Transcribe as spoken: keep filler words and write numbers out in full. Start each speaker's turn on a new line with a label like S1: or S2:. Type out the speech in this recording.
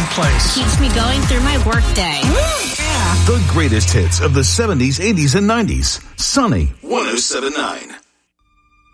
S1: place.
S2: Keeps me going through my workday.
S3: The greatest hits of the seventies, eighties, and nineties. Sunny one oh seven point nine.